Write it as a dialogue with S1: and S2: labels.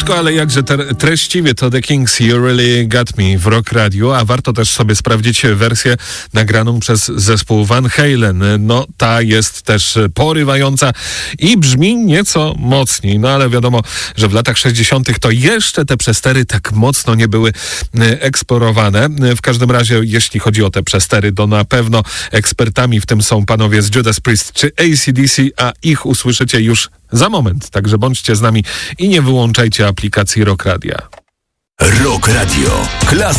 S1: Krótko, ale jakże treściwie to The Kings You Really Got Me w Rock Radio, a warto też sobie sprawdzić wersję nagraną przez zespół Van Halen. No, ta jest też porywająca i brzmi nieco mocniej, no ale wiadomo, że w latach 60. to jeszcze te przestery tak mocno nie były eksplorowane. W każdym razie, jeśli chodzi o te przestery, to na pewno ekspertami w tym są panowie z Judas Priest czy AC/DC, a ich usłyszycie już za moment. Także bądźcie z nami i nie wyłączajcie aplikacji Rock Radia.
S2: Rock Radio. Klasyka.